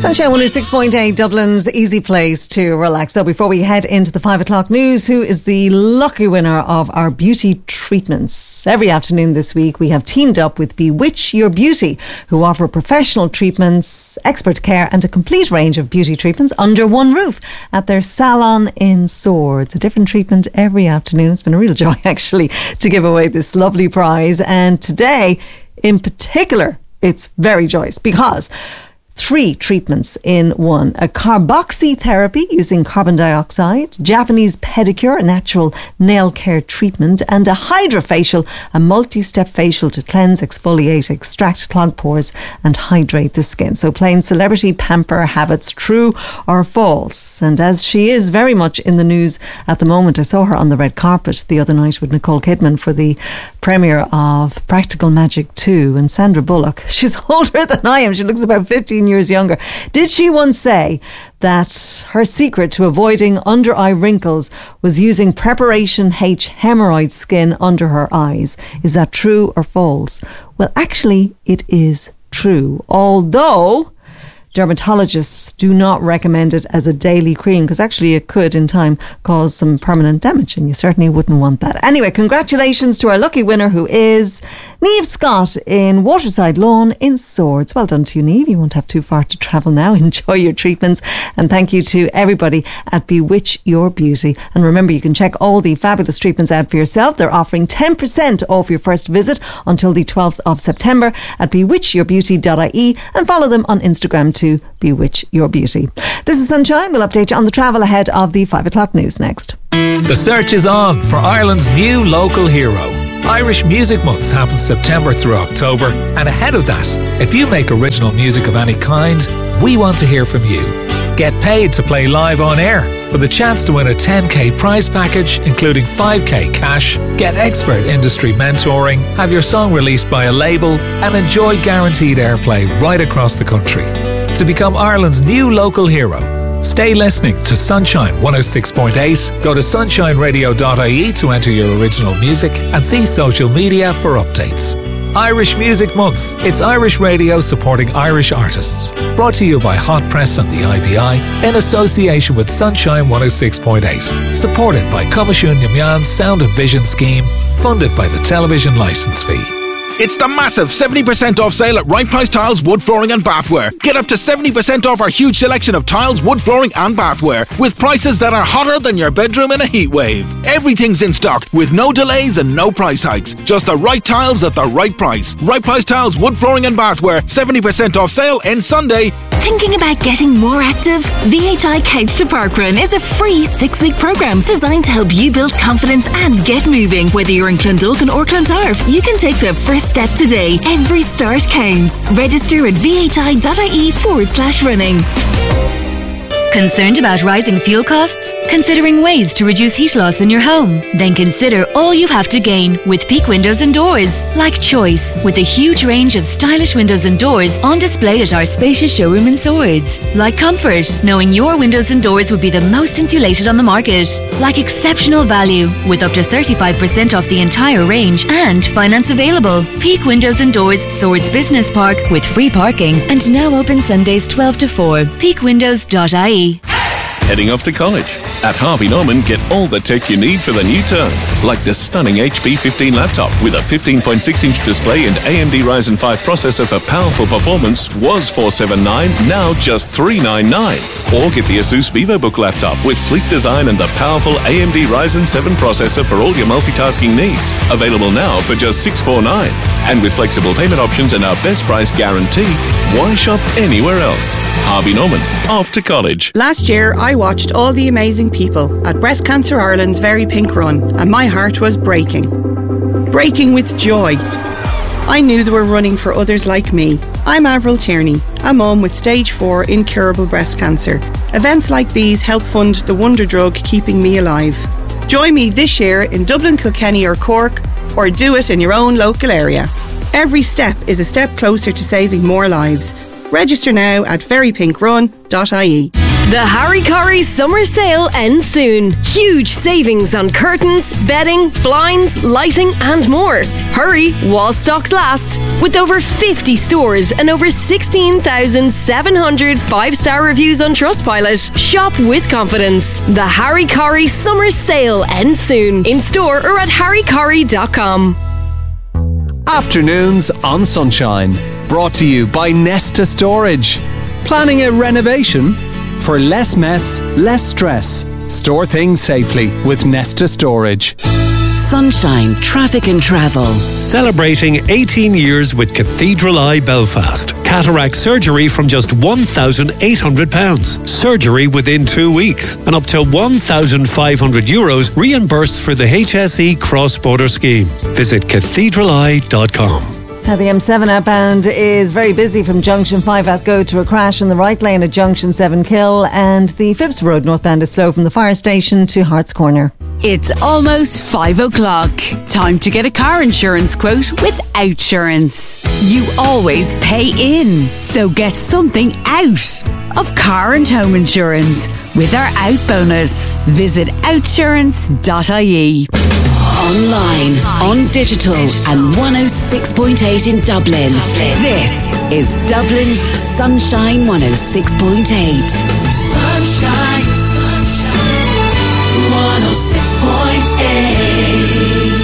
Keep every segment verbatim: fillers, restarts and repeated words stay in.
Sunshine one oh six point eight, Dublin's easy place to relax. So before we head into the five o'clock news, who is the lucky winner of our beauty treatments? Every afternoon this week, we have teamed up with Bewitch Your Beauty, who offer professional treatments, expert care and a complete range of beauty treatments under one roof at their salon in Swords. A different treatment every afternoon. It's been a real joy, actually, to give away this lovely prize. And today, in particular, it's very joyous because three treatments in one. A carboxytherapy using carbon dioxide, Japanese pedicure, a natural nail care treatment, and a hydrofacial, a multi-step facial to cleanse, exfoliate, extract clogged pores and hydrate the skin. So plain celebrity pamper habits, true or false? And as she is very much in the news at the moment, I saw her on the red carpet the other night with Nicole Kidman for the premiere of Practical Magic two, and Sandra Bullock, she's older than I am, she looks about fifteen years younger. Did she once say that her secret to avoiding under eye wrinkles was using Preparation H hemorrhoid skin under her eyes? Is that true or false? Well, actually it is true, although dermatologists do not recommend it as a daily cream because actually it could in time cause some permanent damage and you certainly wouldn't want that. Anyway, congratulations to our lucky winner, who is Niamh Scott in Waterside Lawn in Swords. Well done to you, Niamh. You won't have too far to travel now. Enjoy your treatments, and thank you to everybody at Bewitch Your Beauty. And remember, you can check all the fabulous treatments out for yourself. They're offering ten percent off your first visit until the twelfth of September at bewitch your beauty dot I E, and follow them on Instagram to Bewitch Your Beauty. This is Sunshine. We'll update you on the travel ahead of the five o'clock news next. The search is on for Ireland's new local hero. Irish Music Month happens September through October, and ahead of that, if you make original music of any kind, we want to hear from you. Get paid to play live on air for the chance to win a ten K prize package, including five K cash, get expert industry mentoring, have your song released by a label, and enjoy guaranteed airplay right across the country. To become Ireland's new local hero, stay listening to Sunshine one oh six point eight, go to sunshine radio dot I E to enter your original music, and see social media for updates. Irish Music Month. It's Irish radio supporting Irish artists. Brought to you by Hot Press and the I B I in association with Sunshine one oh six point eight. Supported by Comisiún na Meán's Sound and Vision Scheme, funded by the television licence fee. It's the massive seventy percent off sale at Right Price Tiles, Wood Flooring and Bathware. Get up to seventy percent off our huge selection of tiles, wood flooring and bathware, with prices that are hotter than your bedroom in a heat wave. Everything's in stock with no delays and no price hikes. Just the right tiles at the right price. Right Price Tiles, Wood Flooring and Bathware. seventy percent off sale ends Sunday. Thinking about getting more active? V H I Couch to Parkrun is a free six-week programme designed to help you build confidence and get moving. Whether you're in Clondalkin or Clontarf, you can take the first step today. Every start counts. Register at vhi.ie forward slash running. Concerned about rising fuel costs? Considering ways to reduce heat loss in your home? Then consider all you have to gain with Peak Windows and Doors. Like choice, with a huge range of stylish windows and doors on display at our spacious showroom in Swords. Like comfort, knowing your windows and doors would be the most insulated on the market. Like exceptional value, with up to thirty-five percent off the entire range and finance available. Peak Windows and Doors, Swords Business Park, with free parking and now open Sundays twelve to four. peak windows dot I E. Heading off to college? At Harvey Norman, get all the tech you need for the new term, like the stunning H P fifteen laptop with a fifteen point six inch display and A M D Ryzen five processor for powerful performance was four seven nine, now just three nine nine. Or get the Asus VivoBook laptop with sleek design and the powerful A M D Ryzen seven processor for all your multitasking needs. Available now for just six four nine. And with flexible payment options and our best price guarantee, why shop anywhere else? Harvey Norman, off to college. Last year, I watched all the amazing people at Breast Cancer Ireland's Very Pink Run, and my heart was breaking. Breaking with joy. I knew they were running for others like me. I'm Avril Tierney, a mum with stage four incurable breast cancer. Events like these help fund the wonder drug keeping me alive. Join me this year in Dublin, Kilkenny or Cork, or do it in your own local area. Every step is a step closer to saving more lives. Register now at very pink run dot I E. The Harry Corrie summer sale ends soon. Huge savings on curtains, bedding, blinds, lighting and more. Hurry while stocks last. With over fifty stores and over sixteen thousand seven hundred five-star reviews on Trustpilot, shop with confidence. The Harry Corrie summer sale ends soon. In store or at harry corrie dot com. Afternoons on Sunshine. Brought to you by Nesta Storage. Planning a renovation? For less mess, less stress. Store things safely with Nesta Storage. Sunshine, Traffic and Travel. Celebrating eighteen years with Cathedral Eye Belfast. Cataract surgery from just one thousand eight hundred pounds. Surgery within two weeks. And up to one thousand five hundred euros reimbursed for the H S E cross-border scheme. Visit cathedral eye dot com. Now, the M seven outbound is very busy from Junction five Athgo to a crash in the right lane at Junction seven Kill, and the Phipps Road northbound is slow from the fire station to Hart's Corner. It's almost five o'clock. Time to get a car insurance quote with Outsurance. You always pay in, so get something out of car and home insurance with our Out bonus. Visit outsurance dot I E. Online, on digital and one oh six point eight in Dublin. This is Dublin's Sunshine one oh six point eight. Sunshine, sunshine, one oh six point eight.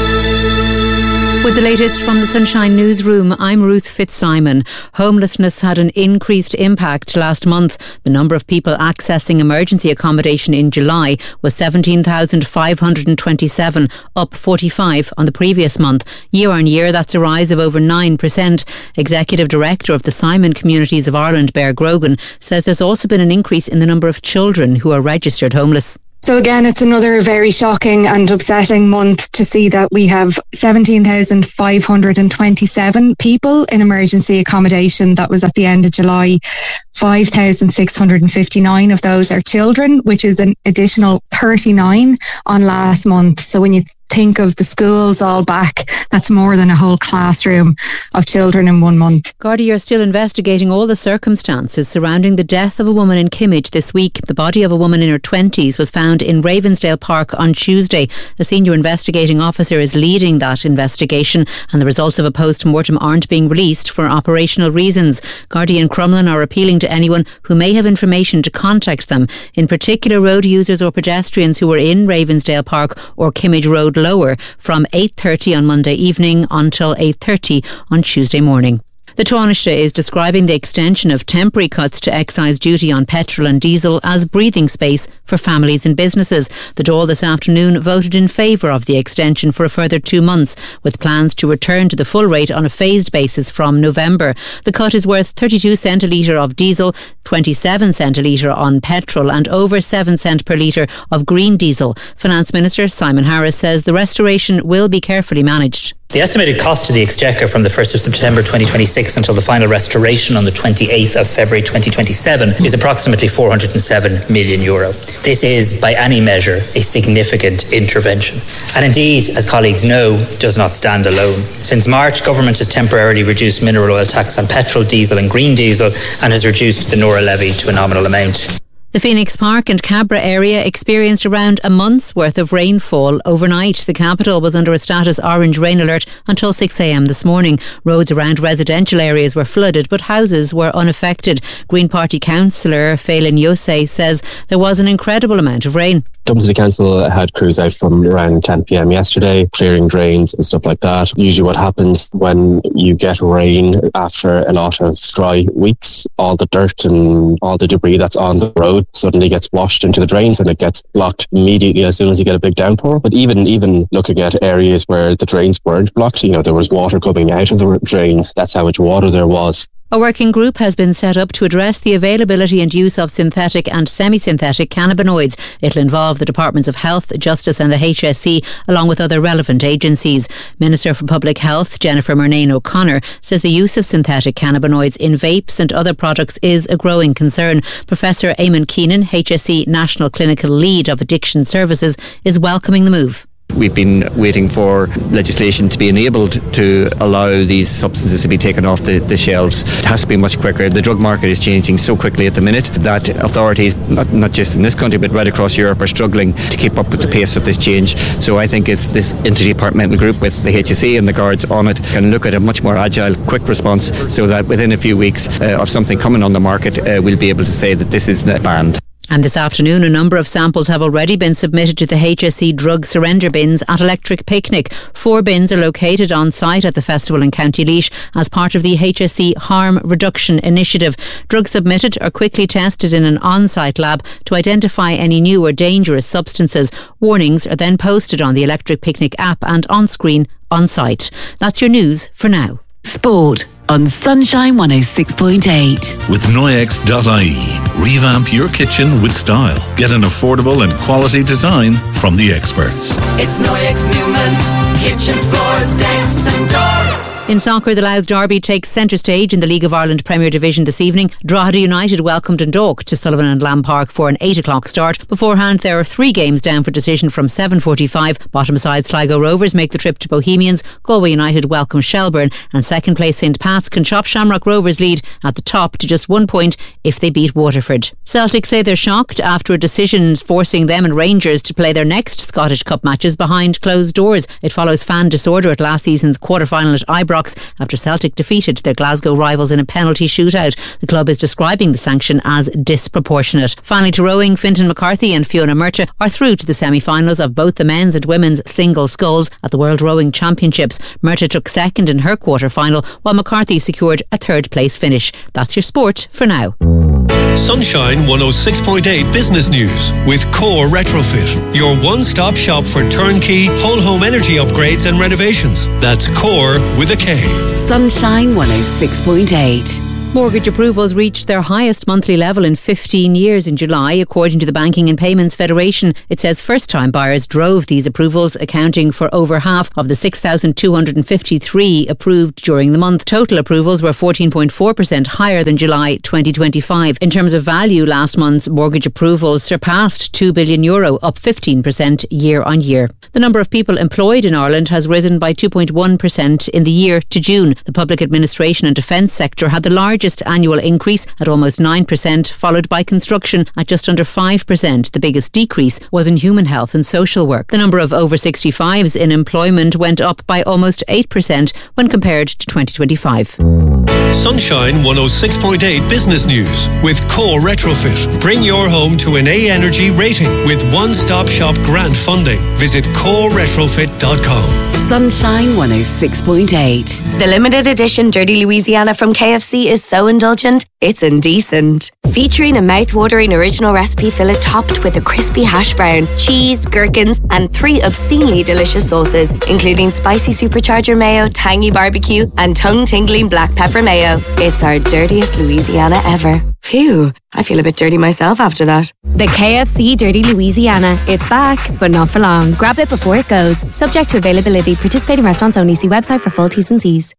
With the latest from the Sunshine Newsroom, I'm Ruth Fitzsimon. Homelessness had an increased impact last month. The number of people accessing emergency accommodation in July was seventeen thousand five hundred twenty-seven, up forty-five on the previous month. Year on year, that's a rise of over nine percent. Executive Director of the Simon Communities of Ireland, Bear Grogan, says there's also been an increase in the number of children who are registered homeless. So again, it's another very shocking and upsetting month to see that we have seventeen thousand five hundred twenty-seven people in emergency accommodation. That was at the end of July. five thousand six hundred fifty-nine of those are children, which is an additional thirty-nine on last month. So when you think of the schools all back, that's more than a whole classroom of children in one month. Gardaí are still investigating all the circumstances surrounding the death of a woman in Kimmage this week. The body of a woman in her twenties was found in Ravensdale Park on Tuesday. A senior investigating officer is leading that investigation, and the results of a post-mortem aren't being released for operational reasons. Gardaí and Crumlin are appealing to anyone who may have information to contact them, in particular road users or pedestrians who were in Ravensdale Park or Kimmage Road Lower from eight thirty on Monday evening until eight thirty on Tuesday morning. The Taoiseach is describing the extension of temporary cuts to excise duty on petrol and diesel as breathing space for families and businesses. The Dáil this afternoon voted in favour of the extension for a further two months, with plans to return to the full rate on a phased basis from November. The cut is worth thirty-two cent a litre of diesel, twenty-seven cent a litre on petrol and over seven cent per litre of green diesel. Finance Minister Simon Harris says the restoration will be carefully managed. The estimated cost to the Exchequer from the first of September twenty twenty-six until the final restoration on the twenty-eighth of February twenty twenty-seven is approximately four hundred seven million euro. This is, by any measure, a significant intervention. And indeed, as colleagues know, does not stand alone. Since March, government has temporarily reduced mineral oil tax on petrol, diesel and green diesel and has reduced the Nora levy to a nominal amount. The Phoenix Park and Cabra area experienced around a month's worth of rainfall overnight. The capital was under a status orange rain alert until six a.m. this morning. Roads around residential areas were flooded, but houses were unaffected. Green Party councillor Phelan Yosei says there was an incredible amount of rain. Dublin City Council had crews out from around ten p.m. yesterday, clearing drains and stuff like that. Usually what happens when you get rain after a lot of dry weeks, all the dirt and all the debris that's on the road suddenly gets washed into the drains and it gets blocked immediately as soon as you get a big downpour. But even even looking at areas where the drains weren't blocked, you know, there was water coming out of the drains. That's how much water there was. A working group has been set up to address the availability and use of synthetic and semi-synthetic cannabinoids. It'll involve the Departments of Health, Justice and the H S E, along with other relevant agencies. Minister for Public Health, Jennifer Murnane O'Connor, says the use of synthetic cannabinoids in vapes and other products is a growing concern. Professor Eamon Keenan, H S E National Clinical Lead of Addiction Services, is welcoming the move. We've been waiting for legislation to be enabled to allow these substances to be taken off the, the shelves. It has to be much quicker. The drug market is changing so quickly at the minute that authorities, not, not just in this country but right across Europe, are struggling to keep up with the pace of this change. So I think if this interdepartmental group with the H S E and the guards on it can look at a much more agile, quick response so that within a few weeks uh, of something coming on the market, uh, we'll be able to say that this is banned. And this afternoon, a number of samples have already been submitted to the H S E drug surrender bins at Electric Picnic. Four bins are located on site at the festival in County Laois as part of the H S E Harm Reduction Initiative. Drugs submitted are quickly tested in an on-site lab to identify any new or dangerous substances. Warnings are then posted on the Electric Picnic app and on screen on site. That's your news for now. Sport on Sunshine one oh six point eight. With Noyex dot I E. Revamp your kitchen with style. Get an affordable and quality design from the experts. It's Noyex Newman's kitchens, floors, decks and doors. In soccer, the Louth Derby takes centre stage in the League of Ireland Premier Division this evening. Drogheda United welcomed Dundalk to Sullivan and Lamb Park for an eight o'clock start. Beforehand, there are three games down for decision from seven forty-five. Bottom side Sligo Rovers make the trip to Bohemians. Galway United welcome Shelbourne. And second place Saint Pat's can chop Shamrock Rovers' lead at the top to just one point if they beat Waterford. Celtic say they're shocked after a decision forcing them and Rangers to play their next Scottish Cup matches behind closed doors. It follows fan disorder at last season's quarter-final at Ibrox after Celtic defeated their Glasgow rivals in a penalty shootout. The club is describing the sanction as disproportionate. Finally to rowing, Fintan McCarthy and Fiona Murta are through to the semi-finals of both the men's and women's single sculls at the World Rowing Championships. Murta took second in her quarter-final while McCarthy secured a third place finish. That's your sport for now. Sunshine one oh six point eight Business News with Core Retrofit, your one-stop shop for turnkey whole home energy upgrades and renovations. That's Core with a K. Sunshine one oh six point eight. Mortgage approvals reached their highest monthly level in fifteen years in July, according to the Banking and Payments Federation. It says first-time buyers drove these approvals, accounting for over half of the six thousand two hundred fifty-three approved during the month. Total approvals were fourteen point four percent higher than July twenty twenty-five. In terms of value, last month's mortgage approvals surpassed two billion euro, up fifteen percent year on year. The number of people employed in Ireland has risen by two point one percent in the year to June. The public administration and defence sector had the largest annual increase at almost nine percent, followed by construction at just under five percent. The biggest decrease was in human health and social work. The number of over sixty-fives in employment went up by almost eight percent when compared to twenty twenty-five. Sunshine one oh six point eight Business News with Core Retrofit. Bring your home to an A Energy rating with one-stop shop grant funding. Visit core retrofit dot com. Sunshine one oh six point eight. The limited edition Dirty Louisiana from K F C is so indulgent, it's indecent. Featuring a mouth-watering original recipe fillet topped with a crispy hash brown, cheese, gherkins, and three obscenely delicious sauces, including spicy supercharger mayo, tangy barbecue, and tongue-tingling black pepper mayo. It's our dirtiest Louisiana ever. Phew, I feel a bit dirty myself after that. The K F C Dirty Louisiana. It's back, but not for long. Grab it before it goes. Subject to availability. Participating restaurants only. See website for full T's and C's.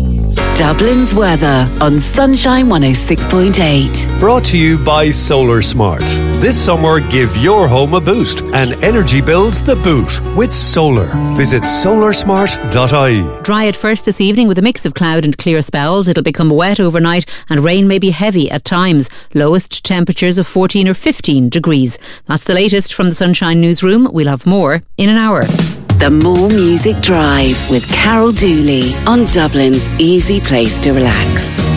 Dublin's weather on Sunshine one oh six point eight. Brought to you by Solar Smart. This summer, give your home a boost and energy bills the boot with solar. Visit solar smart dot I E. Dry at first this evening with a mix of cloud and clear spells. It'll become wet overnight and rain may be heavy at times. Lowest temperatures of fourteen or fifteen degrees. That's the latest from the Sunshine Newsroom. We'll have more in an hour. The More Music Drive with Carol Dooley on Dublin's easy place to relax.